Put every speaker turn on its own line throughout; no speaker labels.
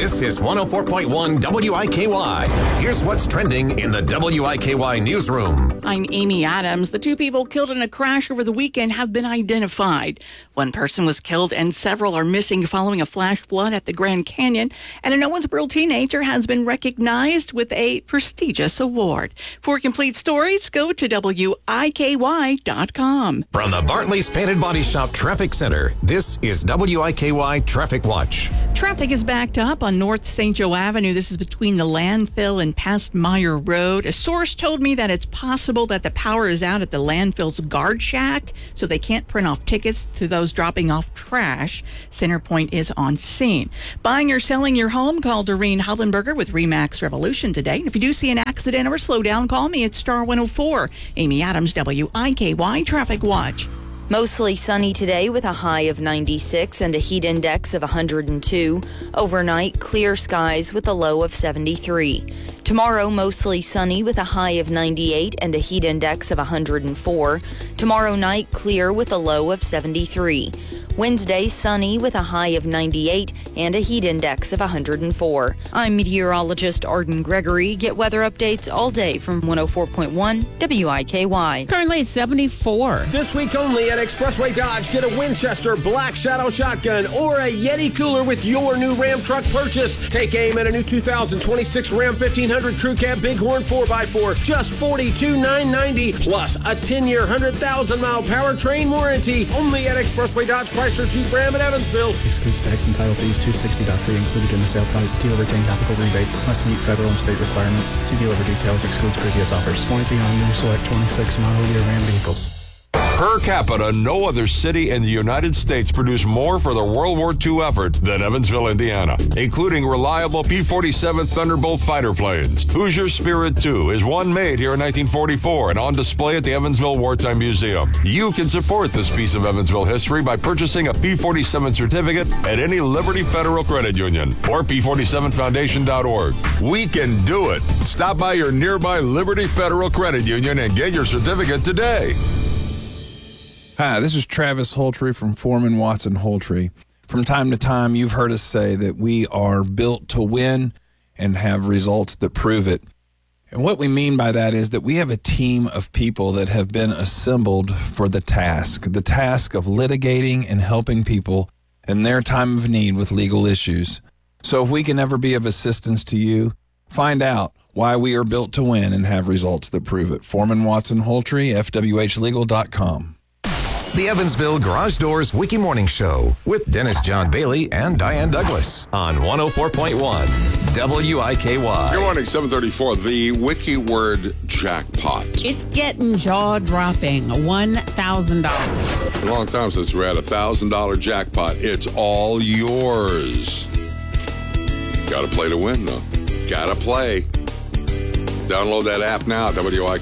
This is 104.1 WIKY. Here's what's trending in the WIKY newsroom.
I'm Amy Adams. The two people killed in a crash over the weekend have been identified. One person was killed and several are missing following a flash flood at the Grand Canyon. And an Owensboro teenager has been recognized with a prestigious award. For complete stories, go to WIKY.com.
From the Bartley's Painted Body Shop Traffic Center, this is WIKY Traffic Watch.
Traffic is backed up on North St. Joe Avenue. This is between the landfill and past Meyer Road. A source told me that it's possible that the power is out at the landfill's guard shack, so they can't print off tickets to those dropping off trash. CenterPoint is on scene. Buying or selling your home? Call Doreen Hollenberger with RE/MAX Revolution today. And if you do see an accident or a slowdown, call me at Star 104. Amy Adams, WIKY Traffic Watch.
Mostly sunny today with a high of 96 and a heat index of 102. Overnight, clear skies with a low of 73. Tomorrow, mostly sunny with a high of 98 and a heat index of 104. Tomorrow night, clear with a low of 73. Wednesday, sunny with a high of 98 and a heat index of 104. I'm meteorologist Arden Gregory. Get weather updates all day from 104.1 WIKY.
Currently 74.
This week only at Expressway Dodge, get a Winchester Black Shadow Shotgun or a Yeti cooler with your new Ram truck purchase. Take aim at a new 2026 Ram 1500 Crew Cab Bighorn 4x4, just $42,990, plus a 10-year, 100,000-mile powertrain warranty. Only at Expressway Dodge, Chrysler Jeep Ram in Evansville.
Excludes tax and title fees. 260.3 included in the sale price. Dealer retains applicable rebates. Must meet federal and state requirements. See dealer for details. Excludes previous offers. Warranty on new select 26 model year Ram vehicles.
Per capita, no other city in the United States produced more for the World War II effort than Evansville, Indiana, including reliable P-47 Thunderbolt fighter planes. Hoosier Spirit II is one made here in 1944 and on display at the Evansville Wartime Museum. You can support this piece of Evansville history by purchasing a P-47 certificate at any Liberty Federal Credit Union or P47foundation.org. We can do it. Stop by your nearby Liberty Federal Credit Union and get your certificate today.
Hi, this is Travis Holtree from Foreman Watson Holtree. From time to time, you've heard us say that we are built to win and have results that prove it. And what we mean by that is that we have a team of people that have been assembled for the task of litigating and helping people in their time of need with legal issues. So if we can ever be of assistance to you, find out why we are built to win and have results that prove it. Foreman Watson Holtree, FWHlegal.com.
The Evansville Garage Doors Wiki Morning Show with Dennis John Bailey and Diane Douglas on 104.1 WIKY.
Good morning, 734. The Wiki word jackpot.
It's getting jaw-dropping. $1,000.
A long time since we had a $1,000 jackpot. It's all yours. Got to play to win, though. Got to play. Download that app now,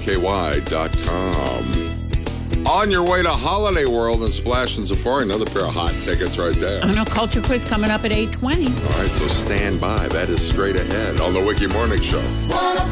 WIKY.com. On your way to Holiday World and Splash and Safari, another pair of hot tickets right there.
I know, Culture Quiz coming up at 8:20.
All right, so stand by. That is straight ahead on the Wiki Morning Show.